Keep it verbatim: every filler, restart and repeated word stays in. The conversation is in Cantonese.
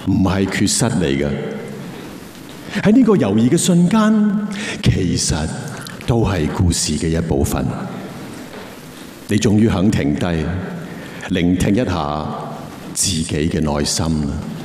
唔係缺失嚟嘅。喺呢個猶豫嘅瞬間，其實都係故事嘅一部分。你終於肯停低，聆聽一下自己嘅內心啦。